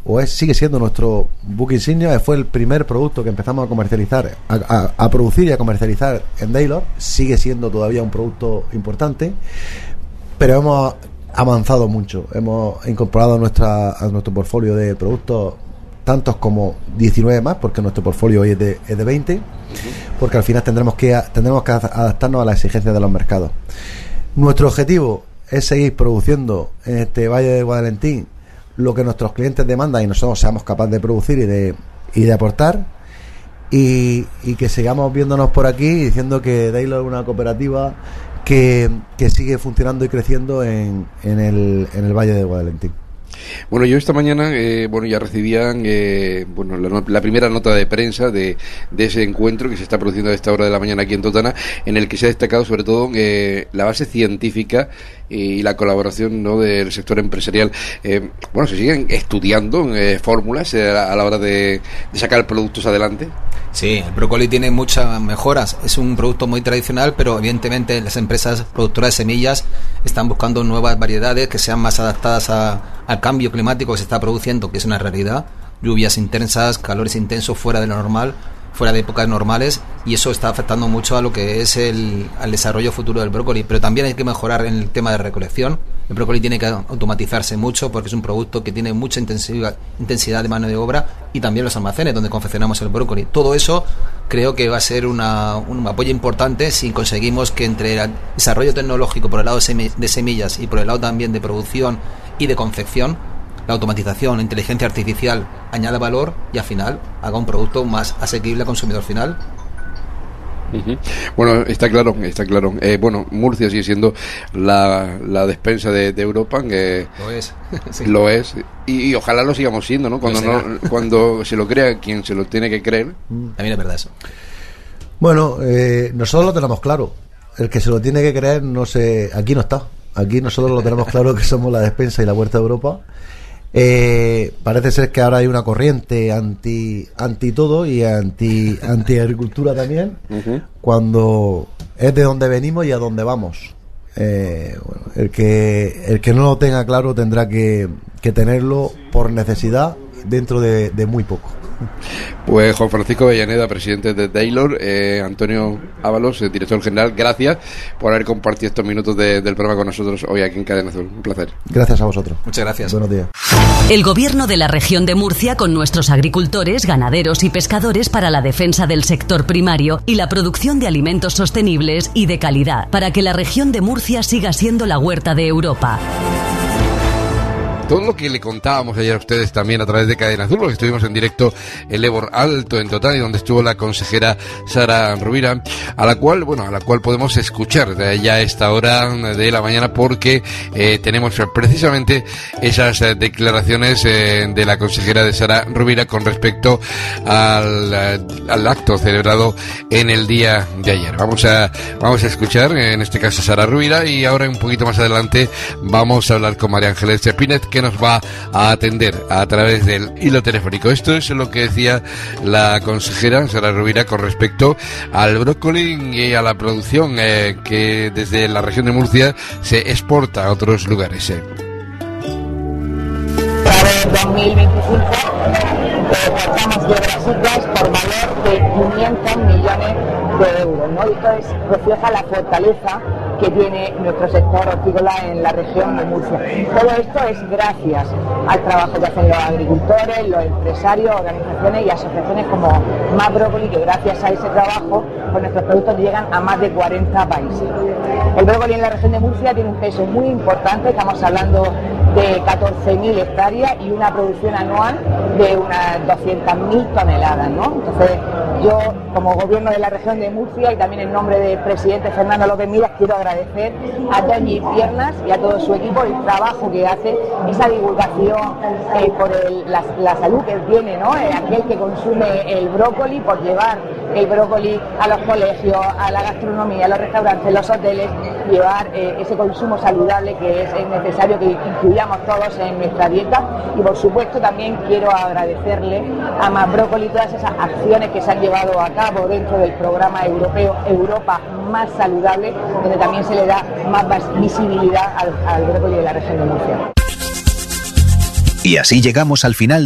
sigue siendo nuestro buque insignia. Fue el primer producto que empezamos a comercializar, a producir y a comercializar en Daylor. Sigue siendo todavía un producto importante, pero hemos avanzado mucho. Hemos incorporado a nuestro portfolio de productos tantos como 19 más, porque nuestro portfolio hoy es de 20, porque al final tendremos que adaptarnos a las exigencias de los mercados. Nuestro objetivo es seguir produciendo en este Valle de Guadalentín lo que nuestros clientes demandan y nosotros seamos capaces de producir y de aportar, y que sigamos viéndonos por aquí diciendo que Daylor es una cooperativa que sigue funcionando y creciendo en el Valle de Guadalentín. Bueno, yo esta mañana ya recibían la primera nota de prensa de ese encuentro que se está produciendo a esta hora de la mañana aquí en Totana, en el que se ha destacado sobre todo la base científica y la colaboración, ¿no?, del sector empresarial. Se siguen estudiando fórmulas a la hora de sacar productos adelante. Sí, el brócoli tiene muchas mejoras. Es un producto muy tradicional, pero evidentemente las empresas productoras de semillas están buscando nuevas variedades que sean más adaptadas al cambio climático que se está produciendo, que es una realidad. Lluvias intensas, calores intensos fuera de lo normal, fuera de épocas normales, y eso está afectando mucho a lo que es al desarrollo futuro del brócoli. Pero también hay que mejorar en el tema de recolección. El brócoli tiene que automatizarse mucho porque es un producto que tiene mucha intensidad de mano de obra, y también los almacenes donde confeccionamos el brócoli. Todo eso creo que va a ser un apoyo importante si conseguimos que entre el desarrollo tecnológico por el lado de semillas y por el lado también de producción y de confección, la automatización, la inteligencia artificial añada valor y al final haga un producto más asequible al consumidor final. Bueno, está claro. Murcia sigue siendo la despensa de Europa. Lo es. Sí. Lo es. Y ojalá lo sigamos siendo, ¿no? Cuando se lo crea quien se lo tiene que creer. También es verdad eso. Bueno, nosotros lo tenemos claro. El que se lo tiene que creer, aquí no está. Aquí nosotros lo tenemos claro que somos la despensa y la puerta de Europa. Parece ser que ahora hay una corriente anti todo y anti agricultura también, cuando es de donde venimos y a dónde vamos. El que no lo tenga claro tendrá que tenerlo por necesidad dentro de muy poco. Pues Juan Francisco Avellaneda, presidente de Daylor, Antonio Ábalos, director general, gracias por haber compartido estos minutos del programa con nosotros hoy aquí en Cadena Azul. Un placer. Gracias a vosotros. Muchas gracias. Buenos días. El Gobierno de la región de Murcia, con nuestros agricultores, ganaderos y pescadores, para la defensa del sector primario y la producción de alimentos sostenibles y de calidad, para que la región de Murcia siga siendo la huerta de Europa. Todo lo que le contábamos ayer a ustedes también a través de Cadena Azul, porque estuvimos en directo en Lebor Alto, en Totana, y donde estuvo la consejera Sara Rovira, a la cual podemos escuchar ya a esta hora de la mañana, porque tenemos precisamente esas declaraciones de la consejera de Sara Rovira con respecto al acto celebrado en el día de ayer. Vamos a escuchar en este caso a Sara Rovira, y ahora un poquito más adelante vamos a hablar con María Ángeles Pinet, que nos va a atender a través del hilo telefónico. Esto es lo que decía la consejera Sara Rovira con respecto al brócoli y a la producción que desde la región de Murcia se exporta a otros lugares. Para el 2025 estamos de Brasicas por valor de 500 millones de euros, ¿no? Y esto refleja la fortaleza que tiene nuestro sector hortícola en la región de Murcia. Todo esto es gracias al trabajo que hacen los agricultores, los empresarios, organizaciones y asociaciones como Más Brócoli, que gracias a ese trabajo pues nuestros productos llegan a más de 40 países. El brócoli en la región de Murcia tiene un peso muy importante, estamos hablando de 14.000 hectáreas y una producción anual de unas 200.000 toneladas, ¿no? Entonces, yo, como gobierno de la región de Murcia y también en nombre del presidente Fernando López Miras, quiero agradecer a Toñi Piernas y a todo su equipo el trabajo que hace, esa divulgación por la salud que tiene, ¿no? Aquel que consume el brócoli, por llevar el brócoli a los colegios, a la gastronomía, a los restaurantes, los hoteles, llevar ese consumo saludable que es necesario que incluyamos todos en nuestra dieta. Y por supuesto también quiero agradecerle a Más Brócoli todas esas acciones que se han llevado a cabo dentro del programa europeo Europa Más Saludable, donde también se le da más visibilidad al brócoli de la región de Murcia. Y así llegamos al final